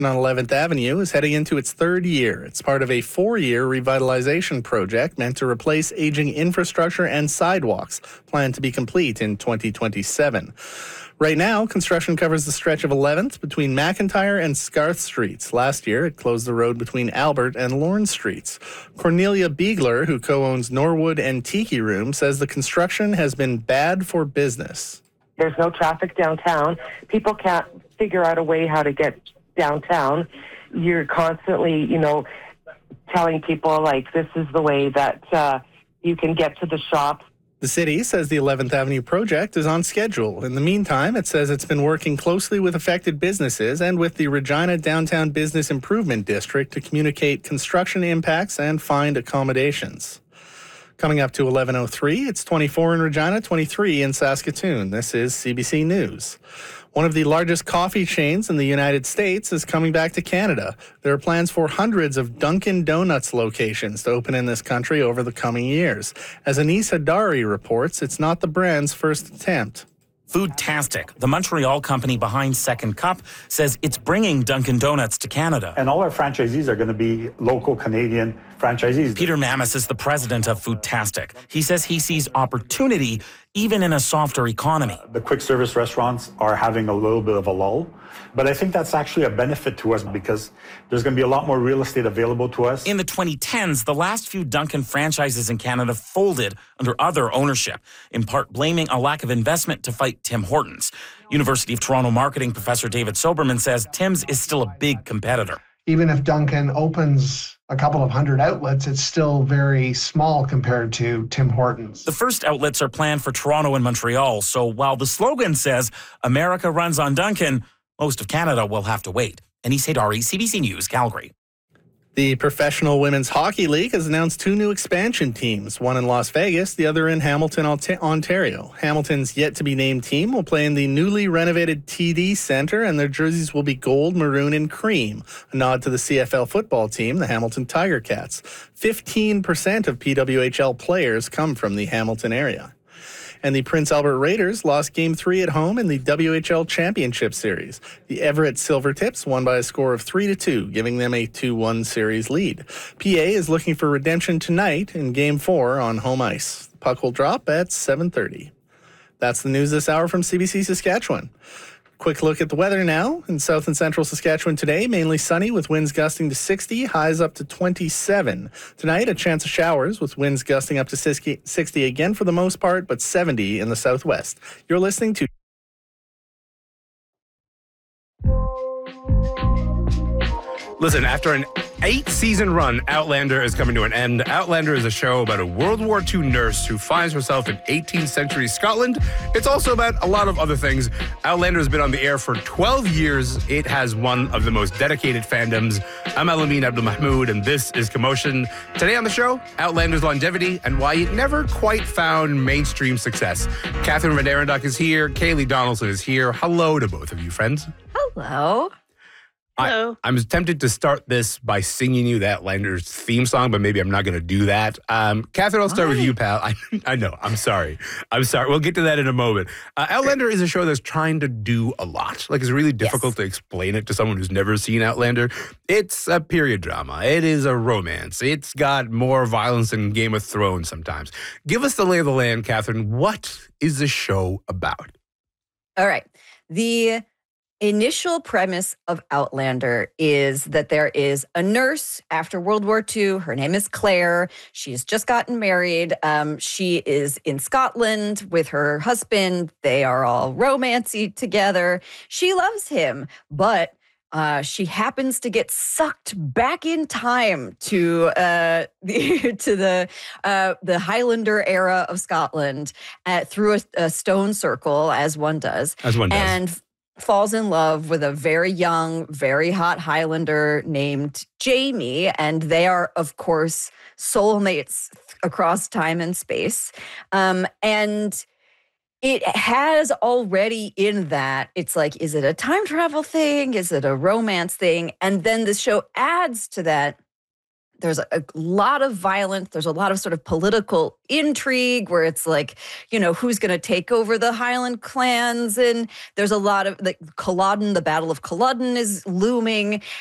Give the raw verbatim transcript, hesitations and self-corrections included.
on eleventh Avenue is heading into its third year. It's part of a four-year revitalization project meant to replace aging infrastructure and sidewalks, planned to be complete in twenty twenty-seven. Right now, construction covers the stretch of eleventh between McIntyre and Scarth Streets. Last year, it closed the road between Albert and Lorne Streets. Cornelia Beegler, who co-owns Norwood and Tiki Room, says the construction has been bad for business. There's no traffic downtown. People can't figure out a way how to get downtown. You're constantly, you know, telling people, like, this is the way that uh, you can get to the shop. The city says the eleventh Avenue project is on schedule. In the meantime, it says it's been working closely with affected businesses and with the Regina Downtown Business Improvement District to communicate construction impacts and find accommodations. Coming up to eleven oh three, it's twenty-four in Regina, twenty-three in Saskatoon. This is C B C News. One of the largest coffee chains in the United States is coming back to Canada. There are plans for hundreds of Dunkin' Donuts locations to open in this country over the coming years. As Anis Hadari reports, it's not the brand's first attempt. Foodtastic, the Montreal company behind Second Cup, says it's bringing Dunkin' Donuts to Canada. And all our franchisees are going to be local Canadian franchisees. Peter Mamis is the president of Foodtastic. He says he sees opportunity even in a softer economy. The quick service restaurants are having a little bit of a lull, but I think that's actually a benefit to us because there's going to be a lot more real estate available to us. In the twenty tens, the last few Dunkin' franchises in Canada folded under other ownership, in part blaming a lack of investment to fight Tim Hortons. University of Toronto marketing professor David Soberman says Tim's is still a big competitor. Even if Dunkin' opens a couple of hundred outlets, it's still very small compared to Tim Hortons. The first outlets are planned for Toronto and Montreal, so while the slogan says America runs on Dunkin', most of Canada will have to wait. Anis Hadari, C B C News, Calgary. The Professional Women's Hockey League has announced two new expansion teams, one in Las Vegas, the other in Hamilton, Ontario. Hamilton's yet-to-be-named team will play in the newly renovated T D Centre, and their jerseys will be gold, maroon, and cream, a nod to the C F L football team, the Hamilton Tiger Cats. fifteen percent of P W H L players come from the Hamilton area. And the Prince Albert Raiders lost Game three at home in the W H L Championship Series. The Everett Silvertips won by a score of three to two, giving them a two one series lead. P A is looking for redemption tonight in Game four on home ice. The puck will drop at seven thirty. That's the news this hour from C B C Saskatchewan. Quick look at the weather now. In south and central Saskatchewan today, mainly sunny with winds gusting to sixty, highs up to twenty-seven. Tonight, a chance of showers with winds gusting up to sixty again for the most part, but seventy in the southwest. You're listening to... Listen, after an eight-season run, Outlander is coming to an end. Outlander is a show about a World War Two nurse who finds herself in eighteenth century Scotland. It's also about a lot of other things. Outlander has been on the air for twelve years. It has one of the most dedicated fandoms. I'm Alamin Abdul-Mahmoud, and this is Commotion. Today on the show, Outlander's longevity and why it never quite found mainstream success. Catherine Van Arendonk is here. Kaylee Donaldson is here. Hello to both of you, friends. Hello. I, I'm tempted to start this by singing you that Outlander's theme song, but maybe I'm not going to do that. Um, Catherine, I'll start Why? with you, pal. I, I know. I'm sorry. I'm sorry. We'll get to that in a moment. Uh, Outlander is a show that's trying to do a lot. Like, it's really difficult Yes. to explain it to someone who's never seen Outlander. It's a period drama. It is a romance. It's got more violence than Game of Thrones sometimes. Give us the lay of the land, Catherine. What is the show about? All right. The initial premise of Outlander is that there is a nurse after World War Two. Her name is Claire. She's just gotten married. Um, she is in Scotland with her husband. They are all romancy together. She loves him, but Uh, she happens to get sucked back in time to uh, the to the uh, the Highlander era of Scotland uh, through a, a stone circle, as one does, As one does. and falls in love with a very young, very hot Highlander named Jamie, and they are, of course, soulmates across time and space, um, and. It has already in that, it's like, is it a time travel thing? Is it a romance thing? And then the show adds to that there's a, a lot of violence. There's a lot of sort of political intrigue where it's like, you know, who's going to take over the Highland clans? And there's a lot of, like, Culloden, the Battle of Culloden is looming.